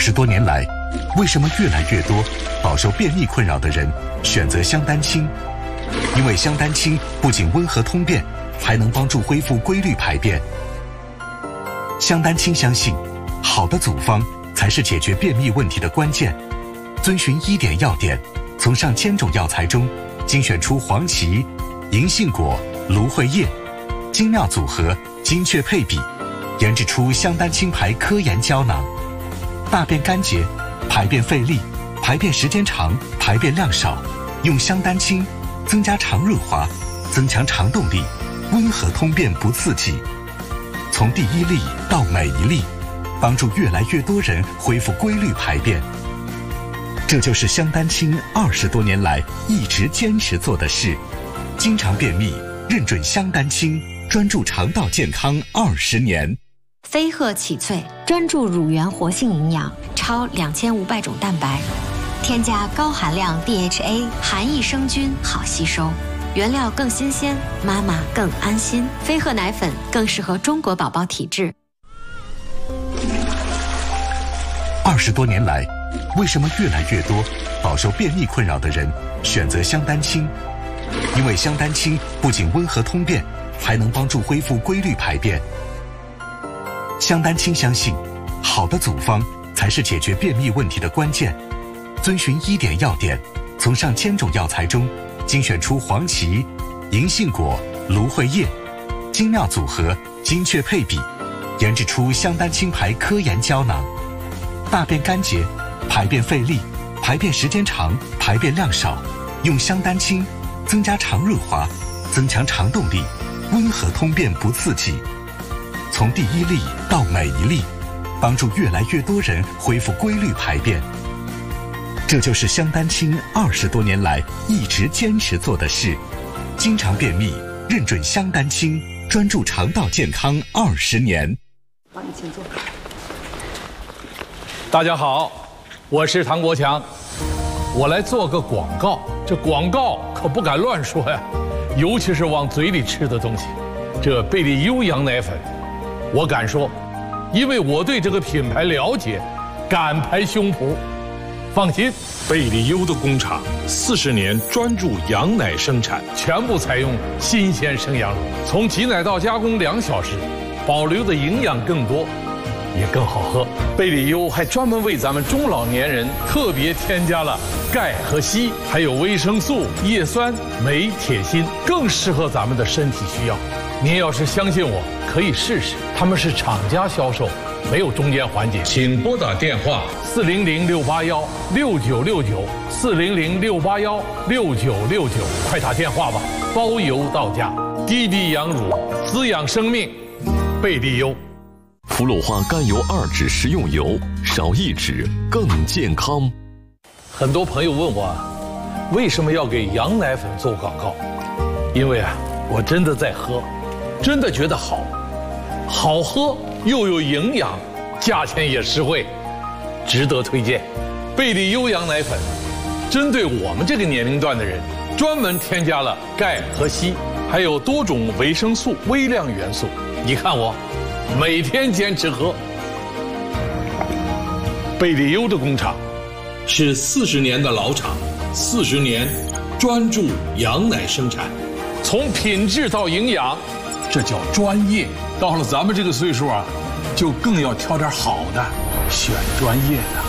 20多年来，为什么越来越多饱受便秘困扰的人选择香丹清？因为香丹清不仅温和通便，还能帮助恢复规律排便。香丹清相信，好的组方才是解决便秘问题的关键。遵循1点要点，从上千种药材中精选出黄芪、银杏果、芦荟叶，精妙组合，精确配比，研制出香丹清牌科研胶囊。大便干结、排便费力、排便时间长、排便量少，用香丹清增加肠润滑，增强肠动力，温和通便不刺激。从第一粒到每一粒，帮助越来越多人恢复规律排便。这就是香丹清20多年来一直坚持做的事。经常便秘，认准香丹清，专注肠道健康20年。 飞鹤启萃专注乳源活性营养，超2500种蛋白，添加高含量 DHA， 含益生菌，好吸收。原料更新鲜，妈妈更安心。飞鹤奶粉更适合中国宝宝体质。 20多年来，为什么越来越多饱受便秘困扰的人选择香丹清？因为香丹清不仅温和通便，还能帮助恢复规律排便。香丹清相信，好的组方才是解决便秘问题的关键。遵循1点要点，从上千种药材中精选出黄芪、银杏果、芦荟叶，精妙组合，精确配比，研制出香丹清牌科研胶囊。大便干结、排便费力、排便时间长、排便量少，用香丹清增加肠润滑，增强肠动力，温和通便不刺激。从第一粒到每一粒，帮助越来越多人恢复规律排便。这就是香丹清20多年来一直坚持做的事。经常便秘，认准香丹清，专注肠道健康20年。 帮你请坐。 大家好，我是唐国强，我来做个广告。这广告可不敢乱说呀，尤其是往嘴里吃的东西。这贝利优羊奶粉，我敢说，因为我对这个品牌了解，敢拍胸脯。放心， 贝利优的工厂40年专注羊奶生产， 全部采用新鲜生羊乳，从挤奶到加工2小时，保留的营养更多，也更好喝。贝利优还专门为咱们中老年人特别添加了钙和硒，还有维生素、叶酸、镁、铁、锌，更适合咱们的身体需要。您要是相信我，可以试试，他们是厂家销售，没有中间环节。 请拨打电话 400-681-6969，400-681-6969，快打电话吧，包邮到家。低低羊乳，滋养生命，贝利优。 氟鲁化甘油2酯食用油，少1酯更健康。 很多朋友问我，为什么要给羊奶粉做广告？因为我真的在喝，真的觉得好喝又有营养，价钱也实惠，值得推荐。贝利优羊奶粉针对我们这个年龄段的人，专门添加了钙和硒，还有多种维生素、微量元素。你看我每天坚持喝。贝利优的工厂是40年的老厂，40年专注羊奶生产， 从品质到营养，这叫专业。到了咱们这个岁数就更要挑点好的，选专业的。